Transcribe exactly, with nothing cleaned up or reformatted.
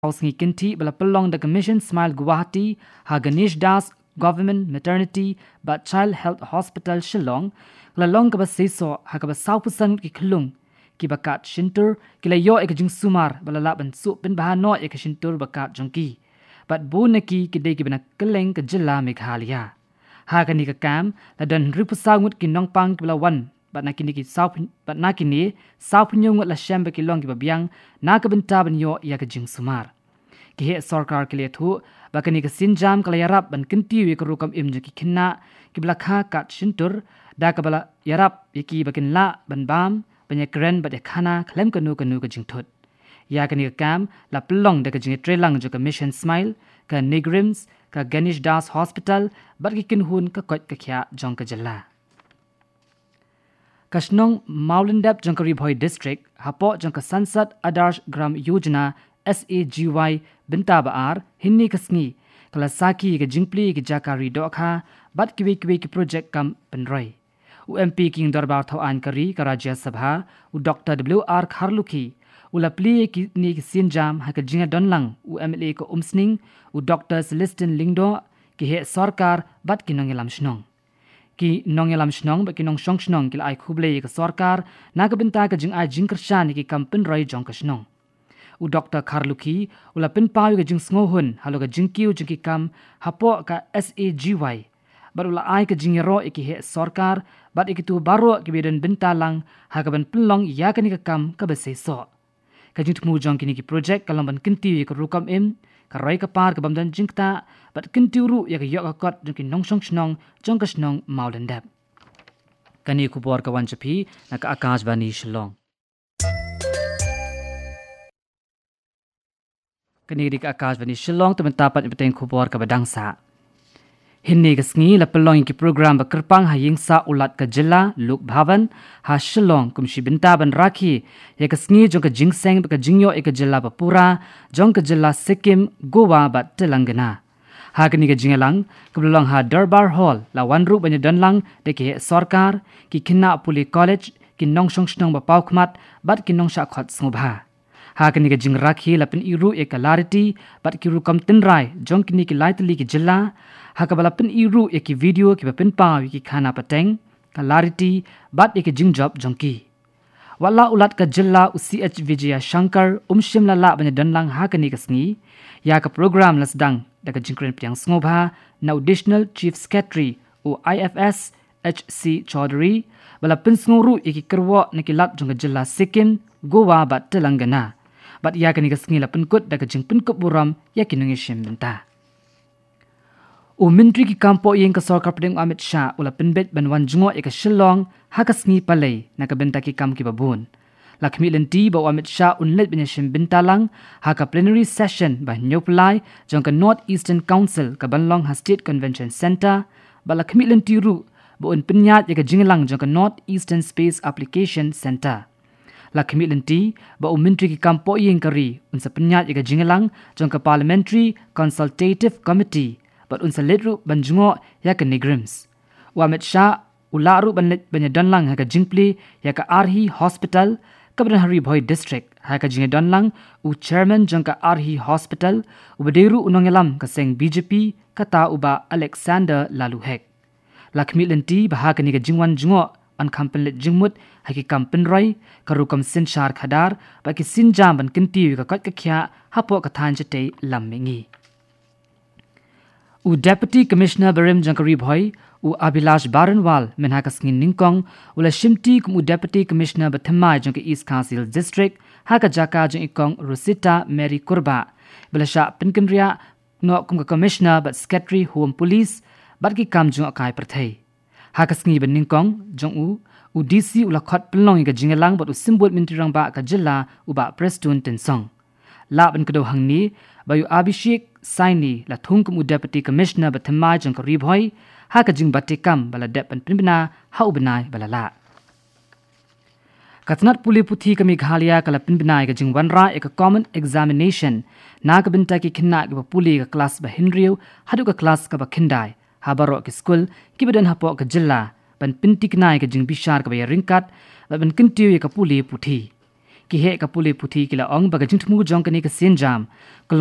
Housing kinti bala pelong the Commission Smile Guwahati ha Ganesh Das Government Maternity but Child Health Hospital Shillong la long ka ba seso ha ka ba saupusan ki khulung ki bakat shintur ki la yo ek jing sumar bala la ban su bin ba no ek shintur bakat jongki but bu naki ki de ki bana keleng ka jilla Meghalaya ha ka ni ka kam la dan ripusa ngut ki nong pang ki bala wan but nakini ki saup but nakini saup nyong la shamba ki long ki babyang na ka benta ban yo ya ka jing sumar ki he sarkar ke liye thu bakani ka sinjam kala yarap ban kinti wi ka rukam im ki khinna ki bla kha ka shintur da ka bala yarap yaki bakin la ban bam banya kren ba de khana khlem kanu kanu ka jing thut ya ka ni ka kam la plong da ka jing trelang jo ka Mission Smile ka Negrims ka Ganesh Das Hospital bat ki kin hun ka kot ka khya jong ka jalla Kashnong Maulindap Jankari Bhoi District hapo jangka Sansad Adarsh Gram Yojana S A G Y Binta Baar hinni kasngi kala saki ke jingpli ke jakari dokha bat kiwi kiwi ki project kam penroi U M P King Darbar Tho An Kari ka Rajya Sabha U Doctor W R Kharluki U lapli ki ni ki sinjam ha ka jinga donlang U M L A ko umsning U Doctor Celestin Lingdo ki he sarkar bat kinongelam shnong ki nongelam shnong ba kinong shong shnong kila ai khuble ka sarkar na ka binta ka jing ai jing kershan ki kampen roi jong ka shnong U Doctor Kharluki ula pin pawi ka jing sngohun halo ka jing kiu jing ki kam hapo ka S A G Y bar ula ai ka jing ro iki he sarkar bat ikitu baro ki beden binta lang ha ka ban pinlong ya ka ni ka kam ka ba se so ka jing thmu jong kini ki project kalam ban kinti ka rukam im ka roi ka par ka bamdan jingta bat kinti ru ya ka yo ka kot jing ki nong shong shnong jong ka shnong maulendap kani kubor ka wanchapi na ka akash bani Shillong kani dik akash bani Shillong teman tapat beteng kubor ka badangsa hinni ka sngi la pelong ki program ba kerpang ha yingsa ulat ka jilla luk bhavan ha Shillong kumshi binta ban rakhi ya ka sngi jong ka jingseng ba ka jingyo ek ka jilla ba pura jong ka jilla Sikkim Goa ba Telangana ha kani ka jingalang kablong ha Darbar Hall la wan ru banya danlang de ki sarkar ki khinna puli college ki nong shong shnong ba paukmat bat ki nong sha khat snubha ha kani ka jing rakhi la pin iru ek clarity bat ki ru kam tinrai jong kini ki laitli ki jilla ha ka bala pin iru ek ki video ki pin pa wi ki khana pateng clarity bat ek jing job jongki wala ulat ka jilla u C H Vijaya Shankar umshim la la banya danlang ha kani ka sngi ya ka program las dang daga jingkren piang sngoba na additional chief secretary u I F S H C Chaudhary bala pin sngoru iki kerwa nikilat jong jilla Sikkim Goa ba Telangana bat ya kani ka sngi la pin kut daga jing pin kup buram ya kinungi shim benta u mintri ki kampo yeng ka sarkar pdeng Amit Shah ula pin bet ban wan jungo ek Shillong ha ka sngi palai na ka benta ki kam ki babun Lakshmi Lenti ba Amit Shah unlet bin shim bintalang ha ka plenary session ba nyoplai jong ka North Eastern Council ka Banlong ha State Convention Center ba Lakshmi Lenti ru ba un pinyat ya ka jinglang jong ka North Eastern Space Application Center Lakshmi Lenti ba umintri ki kampo yeng kari unsa pinyat ya ka jinglang jong ka Parliamentary Consultative Committee ba unsa ledru banjungo ya ka Negrims Amit Shah ularu banlet banya danlang ha ka jingpli ya ka Arhi Hospital Kabran Hari Bhoi District ha ka jinge donlang u chairman jangka Arhi Hospital u bederu unongelam ka seng B J P kata uba Alexander Laluhek Lakshmi Lenti bah ka ni ka jingwan jungo an kampenlet jingmut ha ki kampen roi ka rukam sinchar khadar ba ki sinjam ban kinti ka kot ka khya hapo ka than chete lammingi u Deputy Commissioner Barim Jankari Bhoi u Abhilash Baranwal menha ka sngin ningkong ula shimti kum u Deputy Commissioner Bathamai jangka East Council District ha ka jaka jang ikong Rosita Mary Kurba belasha pinkendria no kum ka Commissioner but Secretary Home Police bat ki kam jung akai perthai ha ka sngi ben ningkong jong u u D C ula khat plong ka jingalang bat u simbol mintirang ba ka jilla u ba Preston Tensong la ban ka do hangni bayu Abhishek Saini la thungkum u Deputy Commissioner Bathamai jangka Ribhoi ha ka jing batikam bala dep pan pinbina ha ubnai balala katnat puli puthi ka Meghalaya kala pinbina ka jing wanra ek common examination na ka binta ki khinna ka puli ka class ba hinriu hadu ka class ka ba khindai ha baro ki school ki bedan ha po ka jilla ban pintik nai ka jing bishar ka ba ringkat ba ban kintiu ka puli puthi ki he ka puli puthi kila ong baga jingtmu jong kani ka sin jam